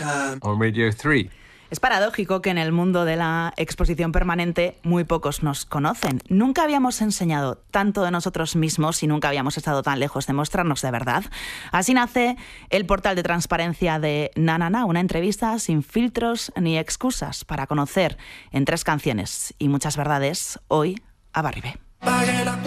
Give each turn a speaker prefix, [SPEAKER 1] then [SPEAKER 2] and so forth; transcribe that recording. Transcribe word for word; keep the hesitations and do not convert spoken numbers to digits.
[SPEAKER 1] On Radio three.
[SPEAKER 2] Es paradójico que en el mundo de la exposición permanente muy pocos nos conocen. Nunca habíamos enseñado tanto de nosotros mismos y nunca habíamos estado tan lejos de mostrarnos de verdad. Así nace el portal de transparencia de Na Na Na, una entrevista sin filtros ni excusas para conocer en tres canciones y muchas verdades hoy a Barribé.